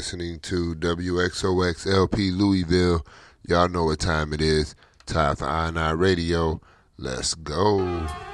listening to WXOXLP Louisville. Y'all know what time it is. Time for I&I Radio. Let's go.